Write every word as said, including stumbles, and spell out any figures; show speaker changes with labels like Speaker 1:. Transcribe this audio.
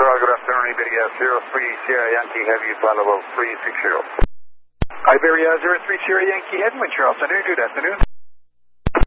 Speaker 1: Control, good afternoon, Iberia zero three Sierra Yankee Heavy, flight level three six zero.
Speaker 2: Iberia zero three Sierra Yankee Heavy, Montreal Center, good afternoon.